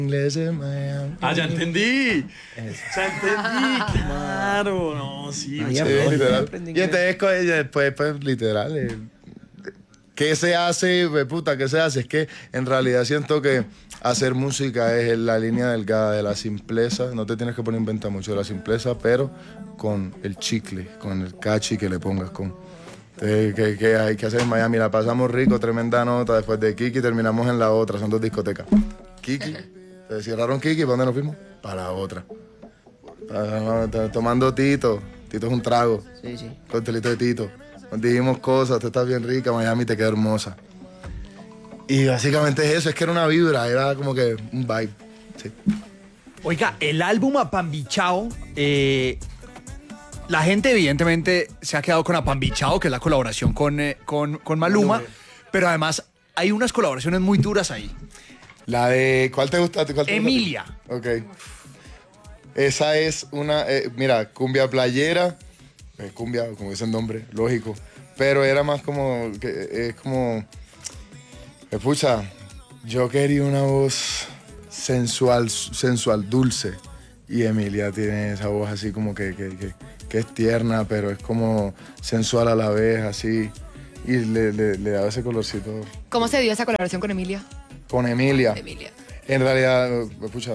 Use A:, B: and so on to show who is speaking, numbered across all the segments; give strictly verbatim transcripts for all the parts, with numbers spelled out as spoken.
A: Inglés en Miami.
B: Ah, ya entendí. Ya entendí, claro. No, sí.
C: Ah,
A: Sí,
C: ya,
B: muchas-
C: pues,
A: literal.
C: aprendí
A: Y entonces co- y después, pues, literal, eh, ¿qué se hace, pues, puta? ¿Qué se hace? Es que en realidad siento que hacer música es la línea delgada de la simpleza. No te tienes que poner a inventar mucho de la simpleza, pero con el chicle, con el cachi que le pongas con. Entonces, ¿qué, qué hay que hacer en Miami? La pasamos rico, tremenda nota. Después de Kiki terminamos en la otra, son dos discotecas. Kiki, se cerraron Kiki, ¿para dónde nos fuimos? Para la otra. Ah, no, tomando Tito. Tito es un trago.
C: Sí, sí.
A: Costelito de Tito. Nos dijimos cosas, tú estás bien rica, Miami te queda hermosa. Y básicamente es eso, es que era una vibra, era como que un vibe. Sí.
D: Oiga, el álbum Apambichao, eh, la gente evidentemente se ha quedado con Apambichao, que es la colaboración con, eh, con, con Maluma, pero además hay unas colaboraciones muy duras ahí.
A: La de. ¿Cuál te gusta? ¿Cuál te
D: Emilia.
A: gusta? Ok. Esa es una. Eh, mira, cumbia playera. Eh, cumbia, como dice el nombre, lógico. Pero era más como. Que, es como. Escucha, yo quería una voz sensual, sensual, dulce. Y Emilia tiene esa voz así como que, que, que, que es tierna, pero es como sensual a la vez, así. Y le, le, le da ese colorcito.
E: ¿Cómo se dio esa colaboración con Emilia?
A: Con Emilia.
E: Emilia.
A: En realidad, escucha,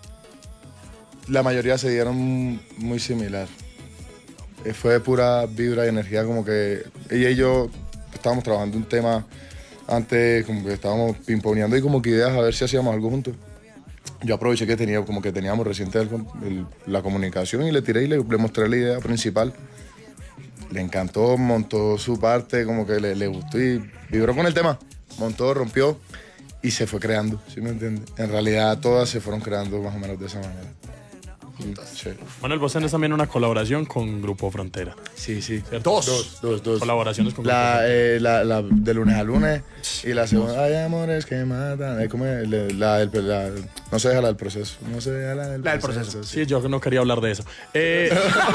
A: la mayoría se dieron muy similar. Eh, Fue pura vibra y energía, como que ella y yo estábamos trabajando un tema antes, como que estábamos pimponeando y como que ideas a ver si hacíamos algo juntos. Yo aproveché que tenía, como que teníamos reciente el- el- la comunicación y le tiré y le, le mostré la idea principal. Le encantó, montó su parte, como que le, le gustó y vibró con el tema. Montó, rompió y se fue creando, ¿sí me entiendes? En realidad todas se fueron creando más o menos de esa manera. Sí,
B: Manuel, vos tenés también una colaboración con Grupo Frontera.
A: sí. sí.
B: ¿Cierto?
D: Dos.
A: Dos, dos, dos.
B: Colaboraciones con
A: La,
B: Grupo
A: eh, la, la de lunes a lunes y la segunda, hay amores que matan. Es como el- la, del- la- no se deja la del proceso. No se deja la del
D: La del
A: proceso.
D: proceso.
B: Sí, yo no quería hablar de eso. Eh,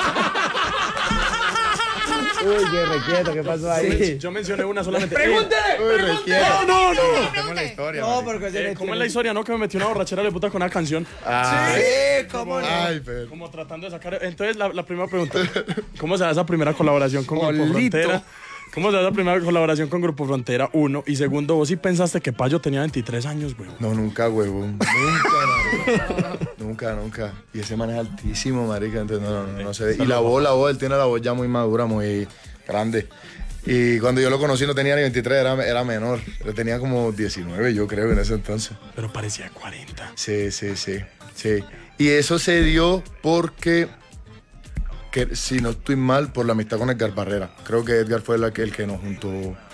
C: Uy, qué requieto, ¿qué pasó ahí?
B: yo mencioné una solamente.
D: ¡Pregunte!
A: Uy, requiere.
B: No, no, no.
A: Contemos la historia.
C: No,
A: marica.
C: porque
B: Eh, ¿Cómo es la historia, no? Que me metí una borrachera de puta con una canción.
A: Ay,
C: Sí, cómo no.
A: ay, pero.
B: Como tratando de sacar. Entonces, la, la primera pregunta: ¿cómo se da esa primera colaboración con Grupo
D: Olito.
B: Frontera? ¿Cómo se da esa primera colaboración con Grupo Frontera? Uno. Y segundo, vos sí pensaste que Payo tenía veintitrés años, güey.
A: No, nunca, huevón. Nunca, marica. Nunca, nunca. Y ese man es altísimo, marica. Entonces, no, no, no, no se ve. Y la voz, la voz, él tiene la voz ya muy madura, muy grande. Y cuando yo lo conocí no tenía ni veintitrés, era, era menor. Yo tenía como diecinueve, yo creo, en ese entonces.
B: Pero parecía cuarenta.
A: Sí, sí, sí, sí. Y eso se dio porque, que, si no estoy mal, por la amistad con Edgar Barrera. Creo que Edgar fue la que, el que nos juntó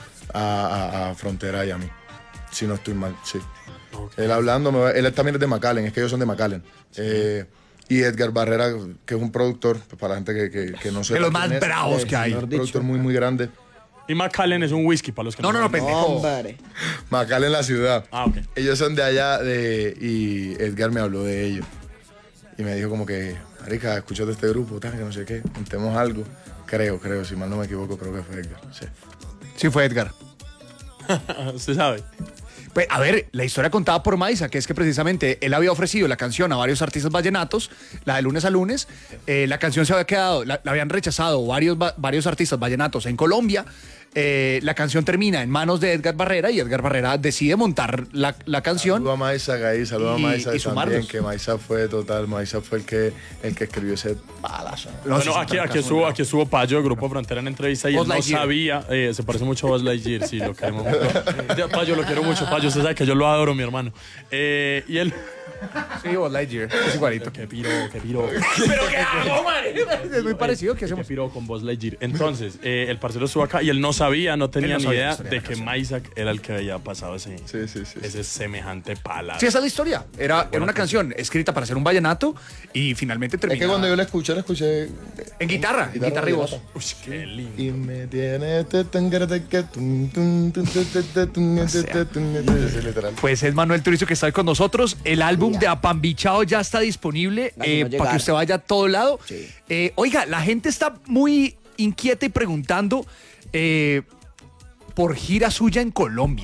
A: a, a- a Frontera y a mí. Si no estoy mal, sí. Él hablando, me va- él también es de McAllen, es que ellos son de McAllen. Eh, y Edgar Barrera, que es un productor, pues, para la gente que, que, que no sé.
D: De los más bravos que hay.
A: Un productor muy, muy grande.
B: Y Macallen es un whisky para los que
D: No, no, no,
B: saben.
D: pendejo.
C: Hombre.
A: McAllen, la ciudad.
B: Ah, ok.
A: Ellos son de allá de, y Edgar me habló de ellos. Y me dijo como que, marica, escúchate este grupo, tal, que no sé qué, montemos algo. Creo, creo, si mal no me equivoco, creo que fue Edgar. Sí.
D: Sí, fue Edgar.
B: Usted sabe.
D: Pues, a ver, la historia contada por Maiza, que es que precisamente él había ofrecido la canción a varios artistas vallenatos, la de lunes a lunes. Eh, la canción se había quedado, la, la habían rechazado varios, va- varios artistas vallenatos en Colombia. Eh, la canción termina en manos de Edgar Barrera y Edgar Barrera decide montar la, la canción.
A: Saludos a Maiza, ahí, saludos
D: Y-
A: a Maiza
D: y
A: también,
D: sumarlos.
A: que Maiza fue total, Maiza fue el que, el que escribió ese palazo.
D: No, sí,
B: Bueno,
D: sí,
B: aquí,
D: sí,
B: aquí,
D: sí,
B: estuvo,
D: sí.
B: aquí estuvo Payo de Grupo Frontera en entrevista y
D: Buzz
B: él no
D: Lightyear.
B: sabía. eh, se parece mucho a Buzz Lightyear, sí, lo queremos mucho. Ya, Payo, lo quiero mucho. Payo, usted sabe que yo lo adoro, mi hermano. Eh, y él.
D: Sí, Buzz Lightyear, es igualito.
B: Qué piro, qué piro.
D: ¿Pero qué hago, man? Es muy parecido, ¿qué
B: Qué
D: hacemos?
B: piro con Buzz Lightyear. Entonces, eh, el parcero estuvo acá y él no sabía, no tenía
D: Él no
B: ni
D: sabía la
B: idea
D: historia de
B: de
D: la
B: que
D: canción.
B: Maisak era el que había pasado ese,
A: Sí, sí, sí.
B: ese semejante pala.
D: Sí, esa es la historia. Era, era una canción escrita para hacer un vallenato y finalmente
A: Es
D: termina
A: que cuando yo la escuché, la escuché.
D: en guitarra, en guitarra y voz.
B: Uy, qué lindo.
A: Y me tiene este tangarte que tum, tum, tum, tum, tum, tum, tum, tum, tum, tum. Sí, literal.
D: Pues es Manuel Turizo que está hoy con nosotros. El álbum de Apambichao ya está disponible
C: Lástima
D: eh,
C: llegar.
D: para que usted vaya a todo lado.
C: Sí.
D: Eh, oiga, la gente está muy inquieta y preguntando eh, por gira suya en Colombia.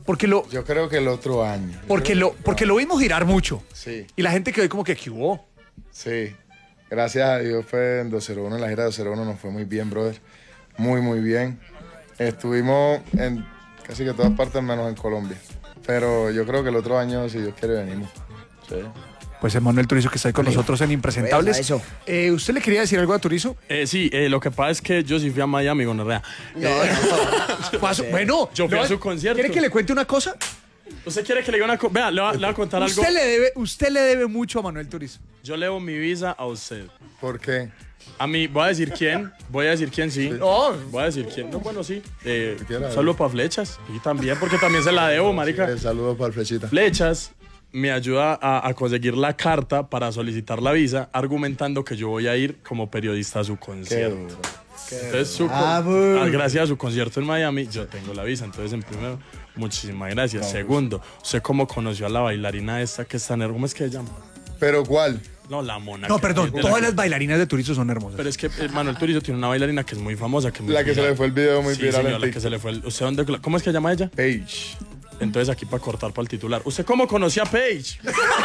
D: Porque lo,
A: Yo creo que el otro año.
D: porque lo, porque lo vimos girar mucho.
A: Sí,
D: Y la gente quedó ahí como que, ¿qué hubo?
A: sí. Gracias a Dios fue en dos cero uno, en la gira de dos cero uno nos fue muy bien, brother. Muy, muy bien. Estuvimos en casi que todas partes menos en Colombia. Pero yo creo que el otro año, si Dios quiere, venimos. Sí.
D: Pues Emanuel Turizo, que está ahí con nosotros en Impresentables.
C: Eso.
D: Eh, ¿Usted le quería decir algo a Turizo?
B: Eh, sí, eh, lo que pasa es que yo sí fui a Miami, gonorrea.
D: Fue a su- Bueno,
B: Yo fui
D: le
B: a
D: va-
B: su concierto.
D: ¿Quiere que le cuente una cosa?
B: ¿Usted quiere que le diga una cosa? Vea, le voy a, le voy a contar algo.
D: Usted le, debe, usted le debe mucho a Manuel Turizo.
B: Yo le debo mi visa a usted.
A: ¿Por qué?
B: A mí, voy a decir quién. Voy a decir quién, sí.
D: No.
B: Voy a decir quién. No, bueno, sí. Eh,
A: quiera,
B: solo para Flechas. Y también, porque también se la debo, marica.
A: El saludo para el Flechita.
B: Flechas me ayuda a, a conseguir la carta para solicitar la visa, argumentando que yo voy a ir como periodista a su
A: Qué
B: concierto.
A: duro.
B: Entonces, su con-
C: Ah, bu.
B: ah, gracias a su concierto en Miami, yo tengo la visa. Entonces, en primero, muchísimas gracias. Segundo, ¿usted cómo conoció a la bailarina esta que está en... ¿Cómo es que se llama?
A: ¿Pero cuál?
B: No, la mona.
D: No,
B: que-
D: perdón,
B: de la
D: todas
B: que-
D: las bailarinas de Turizo son hermosas.
B: Pero es que eh, Manuel Turizo tiene una bailarina que es muy famosa. Que es muy
A: La que se
B: viral.
A: le fue el video muy
B: Sí,
A: viral
B: señor,
A: en
B: la que se le fue el- ¿Usted dónde? ¿Cómo es que se llama ella?
A: Page.
B: Entonces aquí para cortar para el titular. ¿Usted cómo conoció a Paige?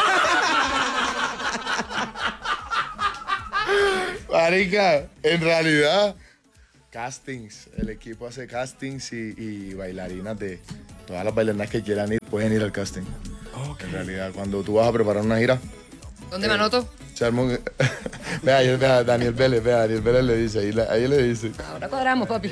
A: Marica, en realidad, castings. El equipo hace castings y, y bailarinas de todas las bailarinas que quieran ir, pueden ir al casting. En realidad, cuando tú vas a preparar una gira,
E: ¿Dónde me anoto?
A: se arma un- vea, ahí- vea, Daniel Vélez, vea, Daniel Vélez le dice, ahí, le- ahí le dice.
E: Ahora cuadramos, papi.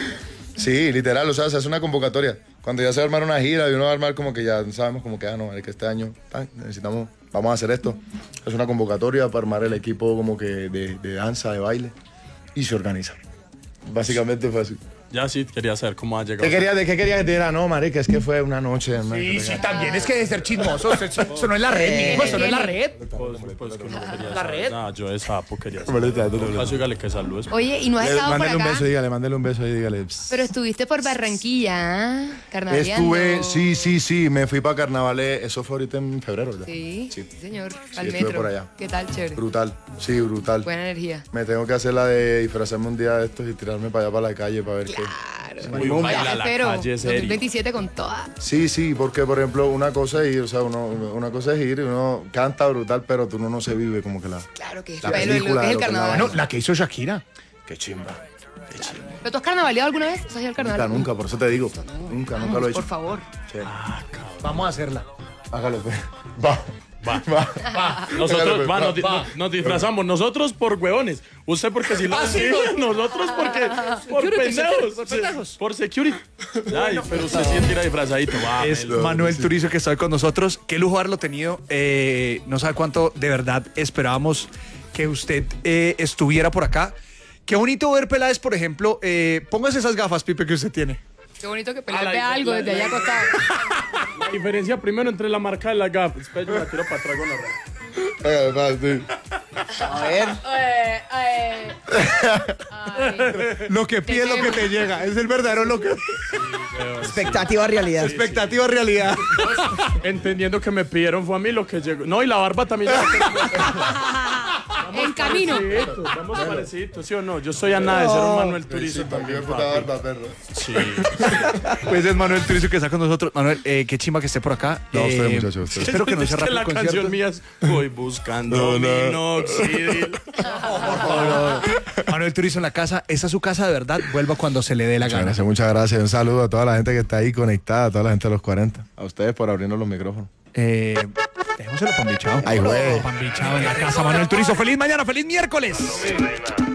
A: Sí, literal, o sea, se hace una convocatoria. Cuando ya se va a armar una gira y uno va a armar como que ya sabemos como que, ah, no, es que este año ah, necesitamos, vamos a hacer esto. Es una convocatoria para armar el equipo como que de, de danza, de baile y se organiza. Básicamente fue así.
B: Ya sí, quería saber cómo ha llegado.
A: ¿Qué quería, ¿De qué quería que te diera? No, marica, es que fue una noche. hermano.
D: Sí, sí, también es que de ser chismoso. Eso, eso- eso no es la red, mijo, eso no es la red.
B: Pues, pues, que no quería
D: La
B: saber.
D: red.
B: Nah, yo de sapo quería
A: Molesta,
B: saber.
A: tú no molesta.
B: Paso, dígale que saludes.
E: Oye, ¿y no has
A: Le-
E: estado por
A: mándale un
E: acá?
A: beso, dígale, mándale un beso y dígale. pss.
E: Pero estuviste por Barranquilla, ¿ah? Carnavaleando.
A: Estuve, sí, sí, sí, me fui para carnavales, eso fue ahorita en febrero, ¿verdad?
E: Sí,
A: Sí.
E: sí, señor. Al
A: estuve
E: metro.
A: por allá.
E: ¿Qué tal, chévere?
A: Brutal, sí, brutal.
E: Buena energía.
A: Me tengo que hacer la de disfrazarme un día de estos y tirarme para allá para la calle para ver qué.
E: Claro.
B: Uy, un baila
E: Ya
B: a la
E: espero.
B: calle, serio.
E: dos mil veintisiete con toda.
A: Sí, sí, porque por ejemplo, una cosa es ir, o sea, uno, una cosa es ir y uno canta brutal, pero tú no, no se vive como que la.
E: Claro que es
A: La
E: lo, lo- lo
A: película
E: que es
A: de
E: el
A: lo que es la
E: carnaval.
D: No, la que hizo Shakira.
A: Qué chimba.
E: ¿Pero tú has carnavaleado alguna vez? ¿Has ido al carnaval?
A: Nunca, nunca, por eso te digo. Nunca, nunca lo he hecho.
E: Por favor.
A: Sí.
D: Vamos a hacerla.
A: Hágalo, pues. Va.
B: Va.
A: Va.
B: Nosotros,
A: Hágale, pues,
B: va,
A: va.
B: nos, di- nos- nos disfrazamos. Nosotros por huevones. Usted porque si lo
D: Ah, sí,
B: sí, nosotros porque por
D: Security,
B: pendejos.
D: por pendejos.
B: Sí, Por security. Ay, pero usted sí tira disfrazadito. Va,
D: Es
B: Melo.
D: Manuel Turizo que está hoy con nosotros. Qué lujo haberlo tenido. Eh, no sabe cuánto de verdad esperábamos que usted eh, estuviera por acá. Qué bonito ver Peláez, por ejemplo. Eh, póngase esas gafas, Pipe, que usted tiene.
E: Qué bonito que
B: Ah,
E: Peláez
B: la-
E: vea algo
B: la-
E: desde allá acostado.
B: La diferencia primero entre la marca de la Gap. Espera, yo la tiro para atrás con la
A: Hágale, va, sí.
C: A ver.
E: Ay, ay. Ay.
D: Lo que pide es lo que te llega. Es el verdadero lo que.
C: Expectativa realidad.
D: Expectativa realidad.
B: Entendiendo que me pidieron fue a mí lo que llegó. No, y la barba también.
E: En camino.
B: Parecitos, vamos parecitos, ¿sí o no? Yo soy a nada de ser un Manuel Turizo
A: Sí,
B: también.
A: también puta
B: papi.
A: barba, perro.
B: Sí.
D: Pues es Manuel Turizo que está con nosotros. Manuel, eh, qué chimba que esté por acá.
A: No, usted,
D: Eh,
A: muchacho, usted.
D: Espero que no
B: Es
D: sea rápido
B: la
D: el concierto.
B: canción mía es Voy buscando
A: No, no.
B: minoxidil.
D: Manuel Turizo en la casa. Esa es su casa de verdad. Vuelva cuando se le dé la
A: Muchas
D: gana.
A: gracias, muchas gracias. Un saludo a toda la gente que está ahí conectada, a toda la gente de los cuarenta. A ustedes por abrirnos los micrófonos.
D: Eh, dejémoselo pambichao.
A: Ay, güey.
D: Pambichao en la casa, Manuel Turizo. Feliz mañana, feliz miércoles.